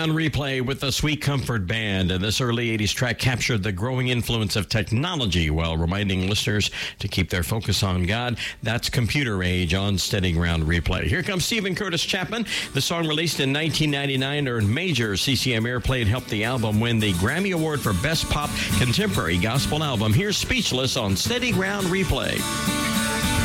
Ground Replay with the Sweet Comfort Band. And this early 80s track captured the growing influence of technology while reminding listeners to keep their focus on God. That's Computer Age on Steady Ground Replay. Here comes Stephen Curtis Chapman. The song, released in 1999, earned major CCM airplay and helped the album win the Grammy Award for Best Pop Contemporary Gospel Album. Here's Speechless on Steady Ground Replay.